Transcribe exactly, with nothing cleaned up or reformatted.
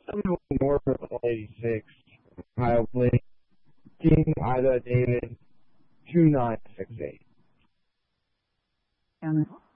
I'm north of eighty-six, Ohio Blake, King Ida David, two nine six eight. And